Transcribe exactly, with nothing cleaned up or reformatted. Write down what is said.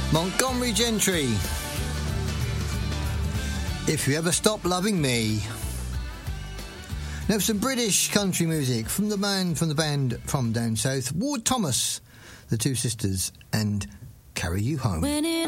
Montgomery Gentry. If You Ever Stop Loving Me. Now some British country music from the man from the band from down south, Ward Thomas, the Two Sisters, and Carry You Home. When it